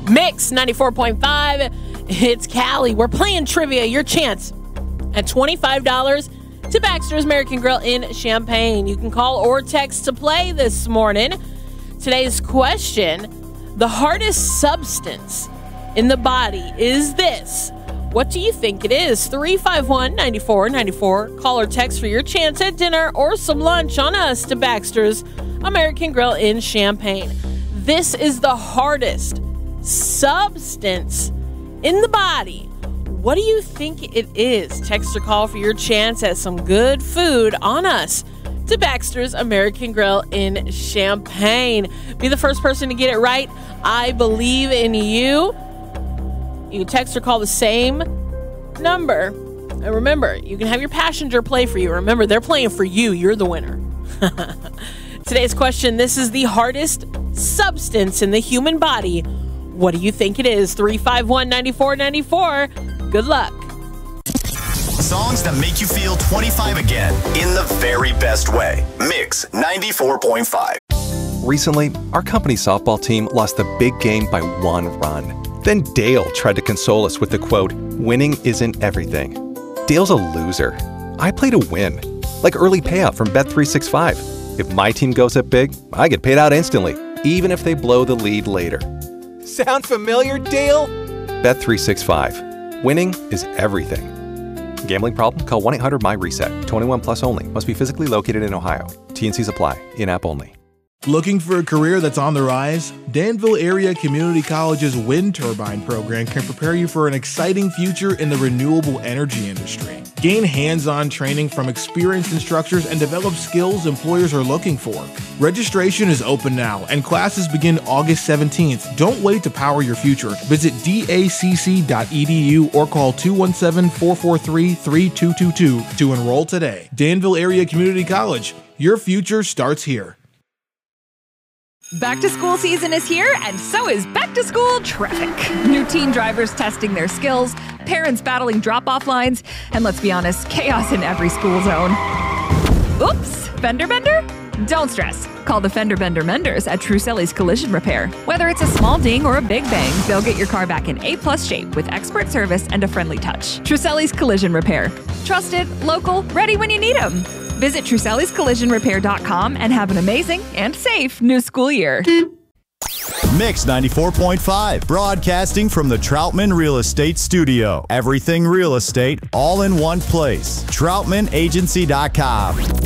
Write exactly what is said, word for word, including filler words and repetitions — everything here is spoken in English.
Mix ninety-four point five. It's Callie. We're playing trivia. Your chance at twenty-five dollars to Baxter's American Grill in Champaign. You can call or text to play this morning. Today's question: the hardest substance in the body is this. What do you think it is? three five one, nine four nine four. Call or text for your chance at dinner or some lunch on us to Baxter's American Grill in Champaign. This is the hardest substance in the body. What do you think it is? Text or call for your chance at some good food on us to Baxter's American Grill in Champaign. Be the first person to get it right. I believe in you. You can text or call the same number. And remember, you can have your passenger play for you. Remember, they're playing for you. You're the winner. Today's question: this is the hardest substance in the human body. What do you think it is? three five one, nine four nine four. Good luck. Songs that make you feel twenty-five again in the very best way. Mix ninety-four point five. Recently, our company softball team lost the big game by one run. Then Dale tried to console us with the quote, "Winning isn't everything." Dale's a loser. I play to win. Like early payout from Bet three sixty-five. If my team goes up big, I get paid out instantly, even if they blow the lead later. Sound familiar, Dale? Bet three sixty-five. Winning is everything. Gambling problem? Call one eight hundred M Y reset. twenty-one plus only. Must be physically located in Ohio. T N Cs apply. In-app only. Looking for a career that's on the rise? Danville Area Community College's wind turbine program can prepare you for an exciting future in the renewable energy industry. Gain hands-on training from experienced instructors and develop skills employers are looking for. Registration is open now, and classes begin August seventeenth. Don't wait to power your future. Visit D A C C dot E D U or call two one seven, four four three, three two two two to enroll today. Danville Area Community College. Your future starts here. Back to school season is here, and so is back to school traffic. New teen drivers testing their skills, parents battling drop-off lines, and let's be honest, chaos in every school zone. Oops, fender bender? Don't stress. Call the Fender Bender Menders at Truselli's Collision Repair. Whether it's a small ding or a big bang, they'll get your car back in A-plus shape with expert service and a friendly touch. Truselli's Collision Repair. Trusted, local, ready when you need them. Visit Truselli's Collision Repair dot com and have an amazing and safe new school year. Mix ninety-four point five, broadcasting from the Troutman Real Estate Studio. Everything real estate, all in one place. Troutman Agency dot com.